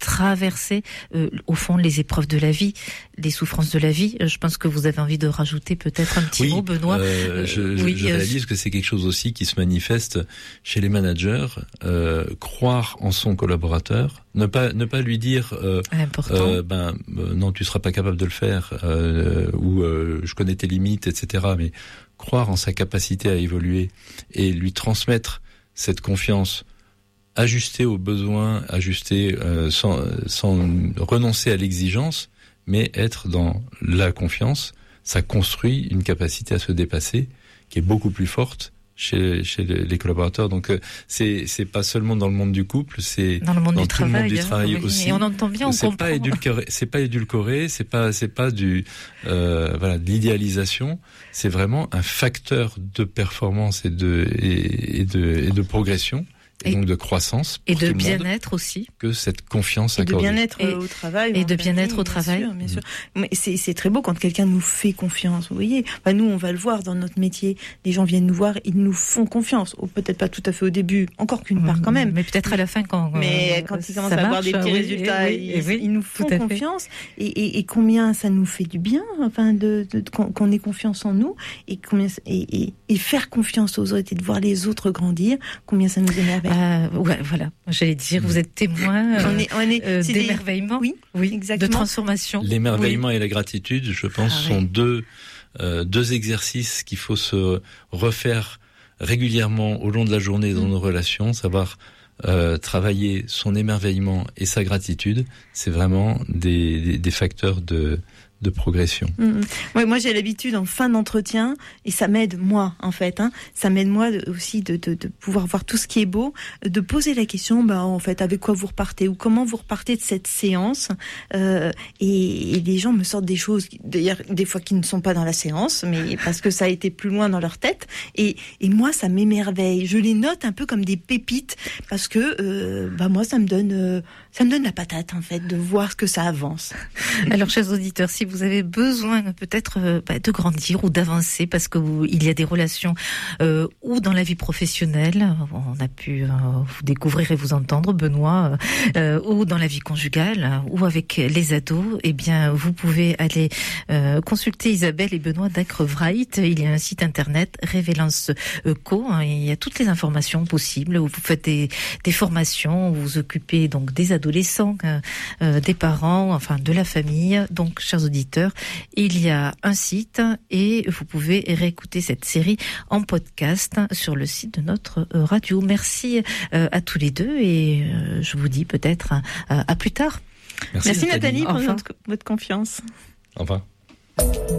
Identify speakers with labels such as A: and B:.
A: traverser au fond les épreuves de la vie, les souffrances de la vie. Je pense que vous avez envie de rajouter peut-être un petit mot, Benoît.
B: Je réalise que c'est quelque chose aussi qui se manifeste chez les managers. Croire en son collaborateur, ne pas lui dire non, tu seras pas capable de le faire, ou je connais tes limites, etc. Mais croire en sa capacité à évoluer et lui transmettre cette confiance, ajuster aux besoins, sans renoncer à l'exigence, mais être dans la confiance, ça construit une capacité à se dépasser qui est beaucoup plus forte chez les collaborateurs. Donc c'est pas seulement dans le monde du couple, c'est
A: dans le monde du
B: tout le monde du travail
A: oui.
B: aussi.
A: Et on entend bien, on comprend.
B: C'est pas édulcoré, c'est pas de l'idéalisation. C'est vraiment un facteur de performance et de progression. Et donc de croissance
A: et de bien-être aussi,
B: que cette confiance accordée.
C: Et de bien-être au travail.
A: Et de bien-être au travail.
C: Bien sûr. Mais c'est très beau quand quelqu'un nous fait confiance. Vous voyez, nous on va le voir dans notre métier. Les gens viennent nous voir, ils nous font confiance. Peut-être pas tout à fait au début, encore qu'une part quand même.
A: Mais peut-être à la fin quand.
C: Mais quand ils commencent à avoir des petits résultats, ils nous font confiance. Et combien ça nous fait du bien, qu'on ait confiance en nous et faire confiance aux autres et de voir les autres grandir. Combien ça nous émerveille.
A: Voilà, j'allais dire, vous êtes témoin d'émerveillement,
C: oui, exactement.
A: De transformation.
B: L'émerveillement et la gratitude, je pense, sont deux exercices qu'il faut se refaire régulièrement au long de la journée dans nos relations, savoir travailler son émerveillement et sa gratitude. C'est vraiment des facteurs de progression.
C: Ouais, moi j'ai l'habitude en fin d'entretien, et ça m'aide moi en fait, ça m'aide moi aussi de pouvoir voir tout ce qui est beau, de poser la question, en fait avec quoi vous repartez ou comment vous repartez de cette séance, et les gens me sortent des choses d'ailleurs des fois qui ne sont pas dans la séance, mais parce que ça a été plus loin dans leur tête, et moi ça m'émerveille, je les note un peu comme des pépites parce que moi ça me donne la patate en fait de voir ce que ça avance.
A: Alors chers auditeurs, si vous avez besoin peut-être de grandir ou d'avancer parce que il y a des relations ou dans la vie professionnelle, on a pu vous découvrir et vous entendre, Benoît, ou dans la vie conjugale ou avec les ados, eh bien vous pouvez aller consulter Isabelle et Benoît d'Acrevright. Il y a un site internet Révélance Co. Il y a toutes les informations possibles où vous faites des formations, où vous vous occupez donc des adolescents, des parents, enfin de la famille. Donc chers auditeurs, il y a un site et vous pouvez réécouter cette série en podcast sur le site de notre radio. Merci à tous les deux et je vous dis peut-être à plus tard.
C: Merci Nathalie pour votre confiance.
B: Au revoir.